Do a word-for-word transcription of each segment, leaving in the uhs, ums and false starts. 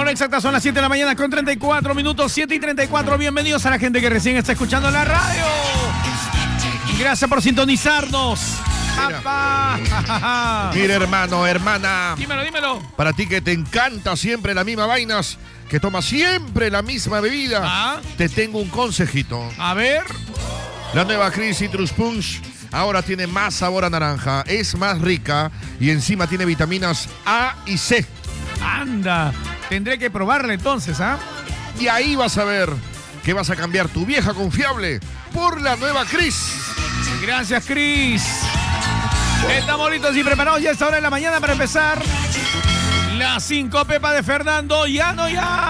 hora exacta son las siete de la mañana con treinta y cuatro minutos, siete y treinta y cuatro. Bienvenidos a la gente que recién está escuchando la radio. Gracias por sintonizarnos. Mira. Papá. Mira, hermano, hermana. Dímelo, dímelo. Para ti que te encanta siempre la misma vainas, que tomas siempre la misma bebida, ¿Ah? te tengo un consejito. A ver. La nueva Cris Citrus Punch ahora tiene más sabor a naranja, es más rica y encima tiene vitaminas A y C. Anda. Tendré que probarla entonces, ¿ah? Y ahí vas a ver que vas a cambiar tu vieja confiable por la nueva Cris. Gracias, Cris. Estamos listos y preparados ya a esta hora de la mañana para empezar la cinco pepa de Fernando. Ya no, ya. A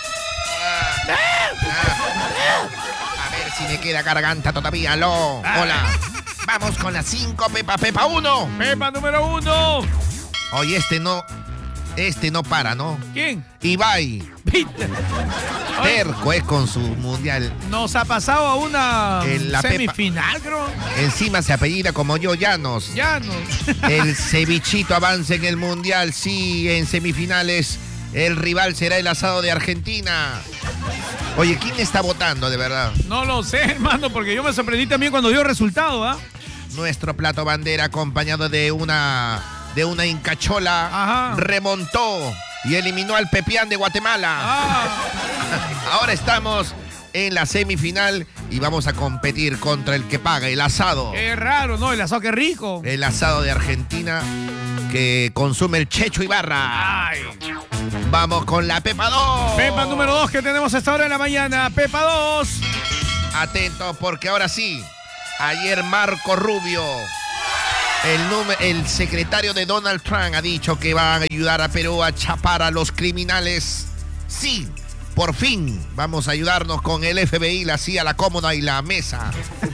ver si me queda garganta todavía, aló. Hola. Vamos con la cinco pepa, pepa uno. Pepa número uno. Oye, este no, este no para, ¿no? ¿Quién? Ibai. Viste. Oye, Terco es con su mundial. nos ha pasado a una En la semifinal, creo. Encima se apellida como yo, Llanos. Ya no. El cevichito avanza en el mundial, sí, en semifinales. El rival será el asado de Argentina. Oye, ¿quién está votando de verdad? No lo sé, hermano, porque yo me sorprendí también cuando dio resultado, ¿ah? Nuestro plato bandera acompañado de una de una incachola Ajá. remontó y eliminó al Pepián de Guatemala. Ah. Ahora estamos en la semifinal y vamos a competir contra el que paga, el asado. Qué raro, ¿no? El asado, qué rico. El asado de Argentina que consume el Checho Ibarra. Ay. Vamos con la Pepa dos. Pepa número dos que tenemos a esta hora de la mañana. Pepa dos. Atentos porque ahora sí, ayer Marco Rubio, el, nume- el secretario de Donald Trump, ha dicho que van a ayudar a Perú a chapar a los criminales. Sí, por fin vamos a ayudarnos con el F B I, la C I A, la Cómoda y la Mesa.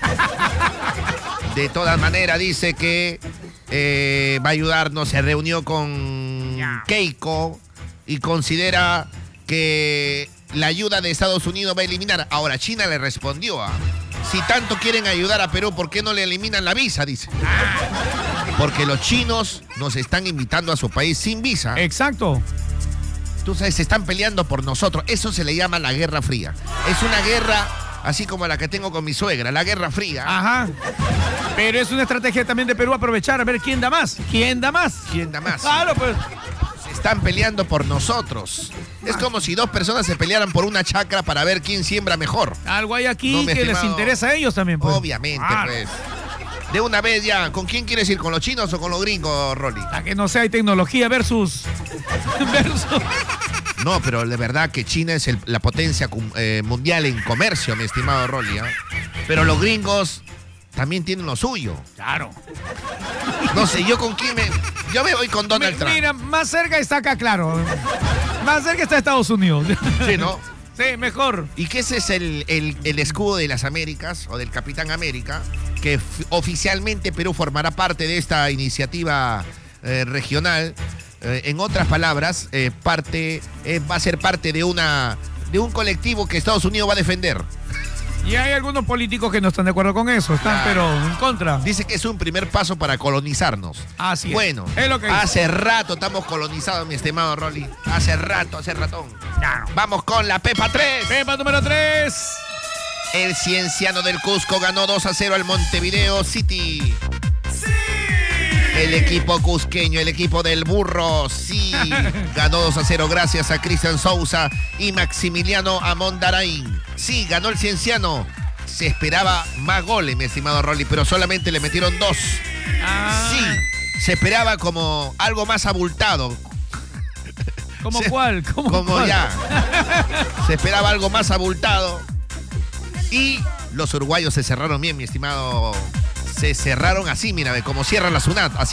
De todas maneras dice que eh, va a ayudarnos, se reunió con Keiko y considera que la ayuda de Estados Unidos va a eliminar. Ahora China le respondió a, si tanto quieren ayudar a Perú, ¿por qué no le eliminan la visa? Dice. Porque los chinos nos están invitando a su país sin visa. Exacto. Tú sabes, se están peleando por nosotros. Eso se le llama la Guerra Fría. Es una guerra así como la que tengo con mi suegra, la Guerra Fría. Ajá. Pero es una estrategia también de Perú aprovechar a ver quién da más. ¿Quién da más? ¿Quién da más? Claro, pues. Se están peleando por nosotros. Es como si dos personas se pelearan por una chacra para ver quién siembra mejor. Algo hay aquí No, mi que les estimado. interesa a ellos también, pues. Obviamente, Claro. pues. De una vez ya, ¿con quién quieres ir? ¿Con los chinos o con los gringos, Rolly? A que no sea, hay tecnología versus. versus. No, pero de verdad que China es el- la potencia cum- eh, mundial en comercio, mi estimado Rolly. ¿eh? Pero los gringos también tienen lo suyo. Claro. No sé, yo con quién me... Yo me voy con Donald Mi- Trump. Mira, más cerca está acá, claro. Más cerca está Estados Unidos. Sí, ¿no? Sí, mejor. Y que ese es el, el- el escudo de las Américas, o del Capitán América, que f- oficialmente Perú formará parte de esta iniciativa eh, regional. Eh, en otras palabras, eh, parte, eh, va a ser parte de, una, de un colectivo que Estados Unidos va a defender. Y hay algunos políticos que no están de acuerdo con eso, están Ah. pero en contra. Dice que es un primer paso para colonizarnos. Así es. Bueno, Es lo que dice. hace rato estamos colonizados, mi estimado Rolly. Hace rato, hace ratón. Claro. Vamos con la Pepa tres. Pepa número tres. El Cienciano del Cusco ganó dos a cero al Montevideo City. El equipo cusqueño, el equipo del burro, sí, ganó dos a cero gracias a Cristian Sousa y Maximiliano Amondarain. Sí, ganó el Cienciano. Se esperaba más goles, mi estimado Rolly, pero solamente le metieron dos. Ah, Sí, se esperaba como algo más abultado. ¿Cómo se- cuál? ¿Cómo, Como cuál? ya. Se esperaba algo más abultado. Y los uruguayos se cerraron bien, mi estimado. Se cerraron así, mira, ve, como cierran la SUNAT, así.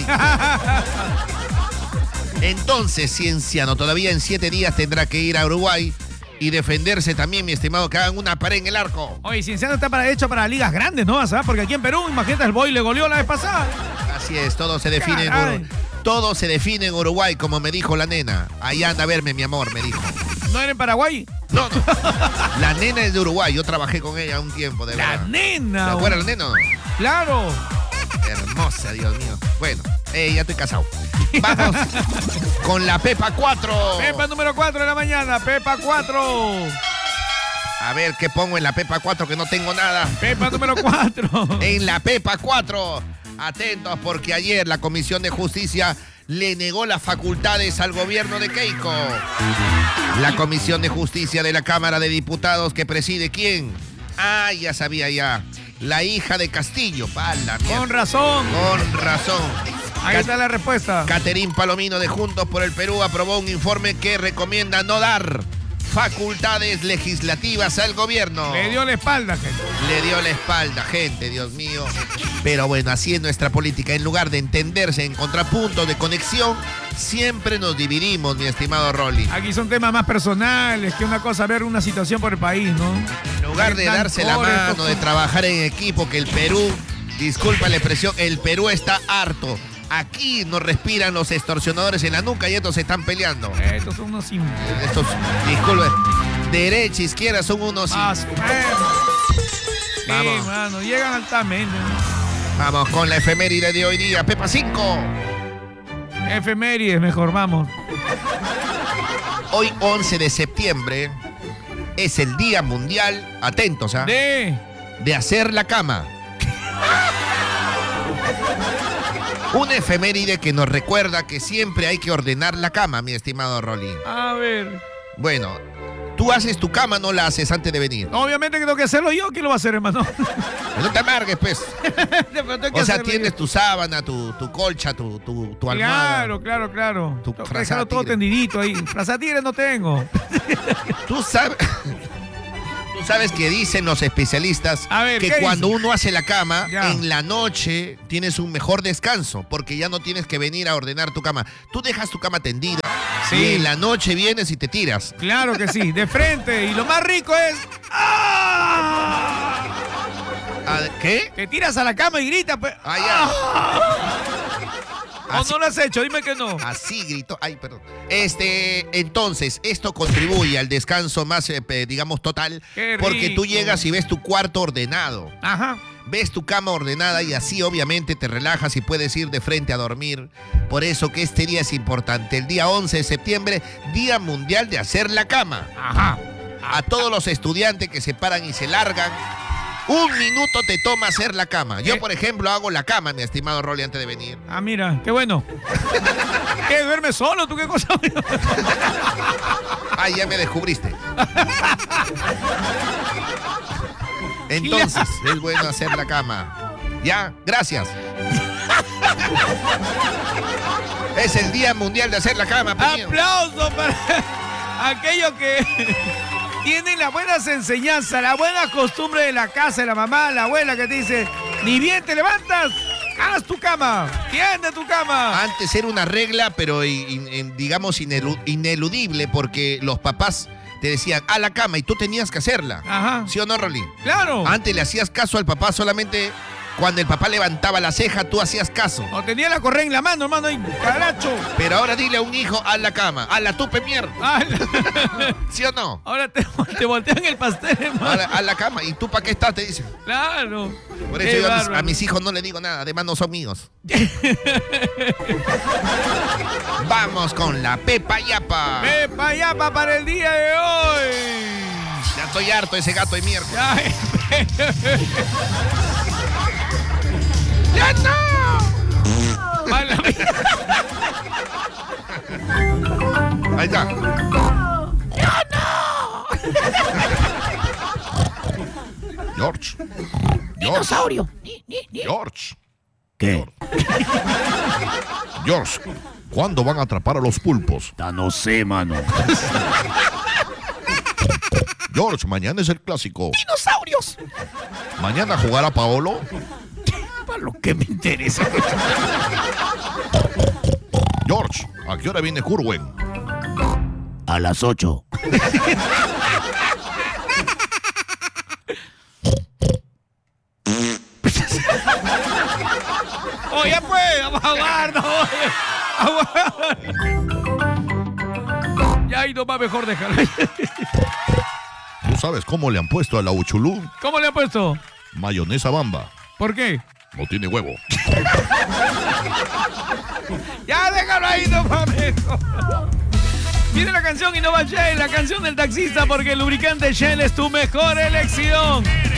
Entonces, Cienciano, todavía en siete días tendrá que ir a Uruguay y defenderse también, mi estimado, que hagan una pared en el arco. Oye, Cienciano está para hecho para ligas grandes, ¿no? ¿Sabes? Porque aquí en Perú, imagínate, el Boy le goleó la vez pasada. Así es, todo se define en Caray. Uruguay. Todo se define en Uruguay, como me dijo la nena. Ahí anda a verme, mi amor, me dijo. ¿No era en Paraguay? No, no. La nena es de Uruguay, yo trabajé con ella un tiempo, de La verdad. nena. ¿Te acuerdas la nena? Claro. Hermosa, Dios mío. Bueno, Eh, ya estoy casado. Vamos con la Pepa cuatro. Pepa número cuatro de la mañana, Pepa cuatro. A ver, ¿qué pongo en la Pepa cuatro que no tengo nada? Pepa número cuatro. En la Pepa cuatro. Atentos porque ayer la Comisión de Justicia le negó las facultades al gobierno de Keiko. La Comisión de Justicia de la Cámara de Diputados que preside ¿quién? Ah, ya sabía ya. La hija de Castillo. Pala, Con razón. Con razón. Ahí Cat- está la respuesta. Caterín Palomino de Juntos por el Perú aprobó un informe que recomienda no dar facultades legislativas al gobierno. Le dio la espalda, gente. Le dio la espalda, gente, Dios mío. Pero bueno, así es nuestra política. En lugar de entenderse en contrapuntos de conexión, siempre nos dividimos, mi estimado Rolly. Aquí son temas más personales que una cosa, ver una situación por el país, ¿no? En lugar de darse la mano, de trabajar en equipo, que el Perú, disculpa la expresión, el Perú está harto. Aquí nos respiran los extorsionadores en la nuca y estos se están peleando. Estos son unos sim... Estos, disculpe, derecha, izquierda son unos... Ah, sim- sí, Vamos. mano, llegan altamente. Vamos con la efeméride de hoy día, Pepa cinco. Efemérides, mejor, vamos. Hoy, once de septiembre, es el Día Mundial, atentos, ¿ah? De... de hacer la cama. Una efeméride que nos recuerda que siempre hay que ordenar la cama, mi estimado Rolly. A ver... Bueno, tú haces tu cama, no la haces antes de venir. Obviamente que tengo que hacerlo yo. ¿Quién lo va a hacer, hermano? No te amargues, pues. Pero tengo que O sea, hacerlo tienes yo. tu sábana, tu, tu colcha, tu, tu, tu almohada. Claro, claro, claro. Tu Tengo que frazada dejarlo todo tigre. tendidito ahí. Frazada tigre no tengo. Tú sabes... Tú sabes que dicen los especialistas A ver, que ¿qué cuando dicen? uno hace la cama, Ya. en la noche tienes un mejor descanso, porque ya no tienes que venir a ordenar tu cama. Tú dejas tu cama tendida Sí. y en la noche vienes y te tiras. Claro que sí, de frente. Y lo más rico es... ¡Ah! Ah, ¿Qué? Te tiras a la cama y gritas, pues. Ah, ya. ¿O Así- no lo has hecho? Dime que no. Así gritó. Ay, perdón. Este, entonces, esto contribuye al descanso más, eh, pe- digamos, total. Qué Porque tú rico. llegas y ves tu cuarto ordenado. Ajá. Ves tu cama ordenada y así obviamente te relajas y puedes ir de frente a dormir. Por eso que este día es importante. El día once de septiembre, Día Mundial de Hacer la Cama. Ajá. A todos los estudiantes que se paran y se largan, un minuto te toma hacer la cama. Yo, Eh. por ejemplo, hago la cama, mi estimado Rolly, antes de venir. Ah, mira, qué bueno. ¿Qué? ¿Duermes solo? ¿Tú qué cosa? Ah, ya me descubriste. Entonces, es bueno hacer la cama. Ya, gracias. Es el Día Mundial de Hacer la Cama, pequeño. Aplauso para aquellos que tienen las buenas enseñanzas, la buena costumbre de la casa, de la mamá, la abuela que te dice, ni bien te levantas, haz tu cama, tiende tu cama. Antes era una regla, pero in- in- digamos inelu- ineludible, porque los papás te decían, a la cama, y tú tenías que hacerla. Ajá. ¿Sí o no, Rolly? Claro. Antes le hacías caso al papá solamente cuando el papá levantaba la ceja, tú hacías caso. O tenía la correa en la mano, hermano, y caracho. Pero ahora dile a un hijo, haz la cama, haz la tupe mierda. Ah, ¿Sí o no? ahora te, te voltean el pastel, hermano. Haz la, haz la cama, ¿y tú para qué estás? Te dicen. Claro. Por Qué eso yo a mis, bárbaro. a mis hijos no les digo nada, además no son míos. Vamos con la Pepa Yapa. Pepa Yapa para el día de hoy. Ya estoy harto de ese gato de miércoles. Ay, ¡Ya no! mala mía. Ahí está. George. Dinosaurio. George. ¿Qué? George, ¿cuándo van a atrapar a los pulpos? Ya no sé, mano. George, mañana es el clásico. ¡Dinosaurios! ¿Mañana jugará Paolo? Para lo que me interesa. George, ¿a qué hora viene Curwen? A las ocho. Oye, pues, vamos a jugar, no. A jugar. Ya ahí no va, mejor déjalo. ¿Tú sabes cómo le han puesto a la Uchulú? ¿Cómo le ha puesto? Mayonesa Bamba. ¿Por qué? No tiene huevo. Ya déjalo ahí, no mames. Viene la canción Innova Shell, la canción del taxista, porque el lubricante Shell es tu mejor elección.